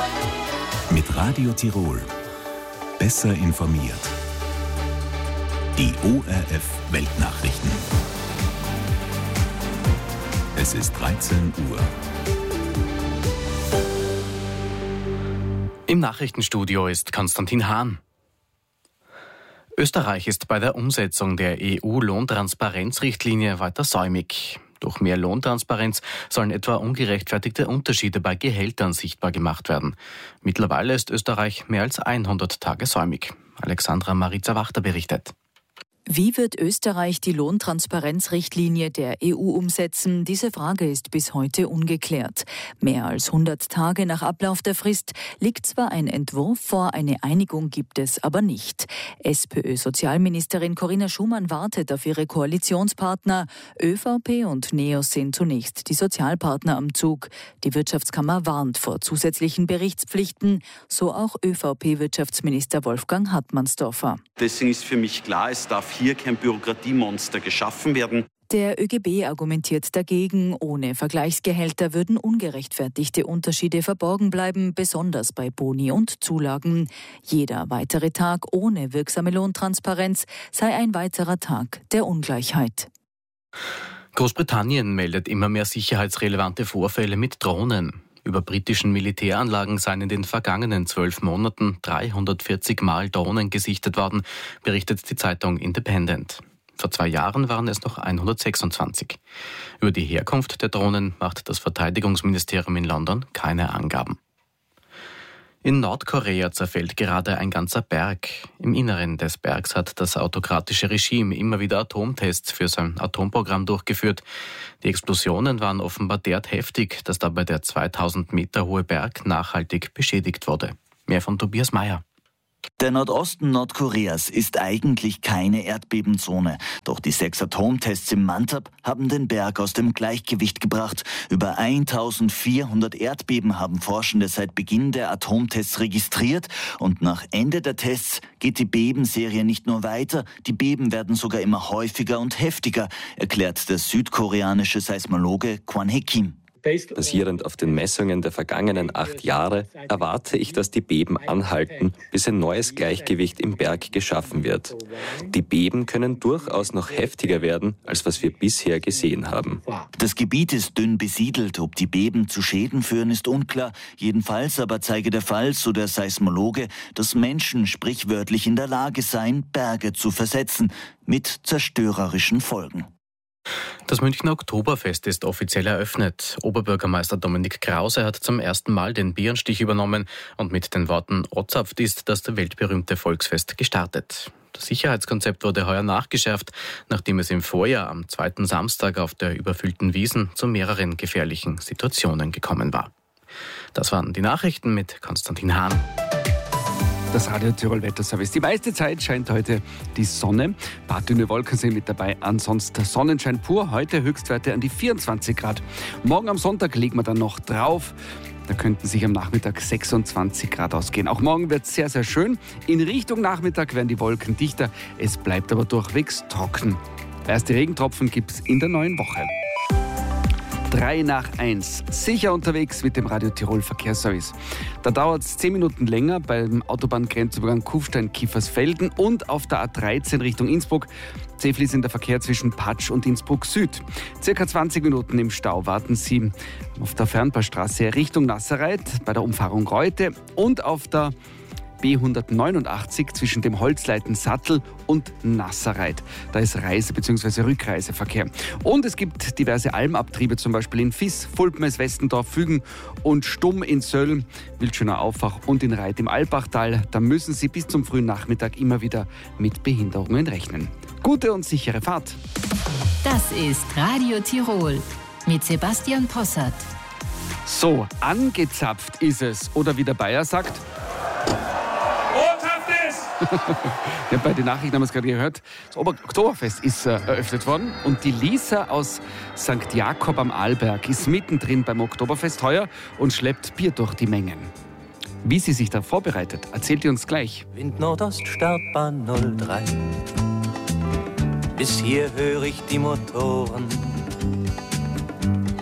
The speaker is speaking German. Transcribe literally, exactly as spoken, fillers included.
Mit Radio Tirol. Besser informiert. Die O R F Weltnachrichten. Es ist dreizehn Uhr. Im Nachrichtenstudio ist Konstantin Hahn. Österreich ist bei der Umsetzung der E U-Lohntransparenzrichtlinie weiter säumig. Durch mehr Lohntransparenz sollen etwa ungerechtfertigte Unterschiede bei Gehältern sichtbar gemacht werden. Mittlerweile ist Österreich mehr als hundert Tage säumig. Alexandra Mariza-Wachter berichtet. Wie wird Österreich die Lohntransparenzrichtlinie der E U umsetzen? Diese Frage ist bis heute ungeklärt. Mehr als hundert Tage nach Ablauf der Frist liegt zwar ein Entwurf vor, eine Einigung gibt es aber nicht. SPÖ-Sozialministerin Corinna Schumann wartet auf ihre Koalitionspartner. ÖVP und NEOS sind zunächst die Sozialpartner am Zug. Die Wirtschaftskammer warnt vor zusätzlichen Berichtspflichten, so auch ÖVP-Wirtschaftsminister Wolfgang Hartmannsdorfer. Deswegen ist für mich klar, es darf hier kein Bürokratiemonster geschaffen werden. Der ÖGB argumentiert dagegen, ohne Vergleichsgehälter würden ungerechtfertigte Unterschiede verborgen bleiben, besonders bei Boni und Zulagen. Jeder weitere Tag ohne wirksame Lohntransparenz sei ein weiterer Tag der Ungleichheit. Großbritannien meldet immer mehr sicherheitsrelevante Vorfälle mit Drohnen. Über britischen Militäranlagen seien in den vergangenen zwölf Monaten dreihundertvierzig Mal Drohnen gesichtet worden, berichtet die Zeitung Independent. Vor zwei Jahren waren es noch hundertsechsundzwanzig. Über die Herkunft der Drohnen macht das Verteidigungsministerium in London keine Angaben. In Nordkorea zerfällt gerade ein ganzer Berg. Im Inneren des Bergs hat das autokratische Regime immer wieder Atomtests für sein Atomprogramm durchgeführt. Die Explosionen waren offenbar derart heftig, dass dabei der zweitausend Meter hohe Berg nachhaltig beschädigt wurde. Mehr von Tobias Mayer. Der Nordosten Nordkoreas ist eigentlich keine Erdbebenzone. Doch die sechs Atomtests im Mantab haben den Berg aus dem Gleichgewicht gebracht. Über eintausendvierhundert Erdbeben haben Forschende seit Beginn der Atomtests registriert. Und nach Ende der Tests geht die Bebenserie nicht nur weiter, die Beben werden sogar immer häufiger und heftiger, erklärt der südkoreanische Seismologe Kwon Hae-kim. Basierend auf den Messungen der vergangenen acht Jahre erwarte ich, dass die Beben anhalten, bis ein neues Gleichgewicht im Berg geschaffen wird. Die Beben können durchaus noch heftiger werden, als was wir bisher gesehen haben. Das Gebiet ist dünn besiedelt. Ob die Beben zu Schäden führen, ist unklar. Jedenfalls aber zeige der Fall, so der Seismologe, dass Menschen sprichwörtlich in der Lage seien, Berge zu versetzen, mit zerstörerischen Folgen. Das Münchner Oktoberfest ist offiziell eröffnet. Oberbürgermeister Dominik Krause hat zum ersten Mal den Bierenstich übernommen und mit den Worten "Ozapft" ist das weltberühmte Volksfest gestartet. Das Sicherheitskonzept wurde heuer nachgeschärft, nachdem es im Vorjahr am zweiten Samstag auf der überfüllten Wiesn zu mehreren gefährlichen Situationen gekommen war. Das waren die Nachrichten mit Konstantin Hahn. Das Radio Tirol Wetterservice. Die meiste Zeit scheint heute die Sonne. Ein paar dünne Wolken sind mit dabei. Ansonsten Sonnenschein pur. Heute Höchstwerte an die vierundzwanzig Grad. Morgen am Sonntag legen wir dann noch drauf. Da könnten sich am Nachmittag sechsundzwanzig Grad ausgehen. Auch morgen wird es sehr, sehr schön. In Richtung Nachmittag werden die Wolken dichter. Es bleibt aber durchwegs trocken. Erste Regentropfen gibt es in der neuen Woche. Drei nach eins. Sicher unterwegs mit dem Radio Tirol Verkehrsservice. Da dauert es zehn Minuten länger beim Autobahngrenzübergang Kufstein-Kiefersfelden und auf der A dreizehn Richtung Innsbruck. Zähfließender Verkehr zwischen Patsch und Innsbruck Süd. Circa zwanzig Minuten im Stau warten Sie auf der Fernpassstraße Richtung Nasserreit bei der Umfahrung Reute und auf der B hundertneunundachtzig zwischen dem Holzleiten-Sattel und Nasserreit. Da ist Reise- bzw. Rückreiseverkehr. Und es gibt diverse Almabtriebe, zum Beispiel in Viss, Fulpmes, Westendorf, Fügen und Stumm in Sölln, Wildschöner Auffach und in Reit im Albachtal. Da müssen Sie bis zum frühen Nachmittag immer wieder mit Behinderungen rechnen. Gute und sichere Fahrt. Das ist Radio Tirol mit Sebastian Possart. So, angezapft ist es. Oder wie der Bayer sagt... Ja, bei den Nachrichten haben wir es gerade gehört. Das Oktoberfest ist äh, eröffnet worden und die Lisa aus Sankt Jakob am Arlberg ist mittendrin beim Oktoberfest heuer und schleppt Bier durch die Mengen. Wie sie sich da vorbereitet, erzählt ihr uns gleich. Wind Nordost, Startbahn null drei. Bis hier höre ich die Motoren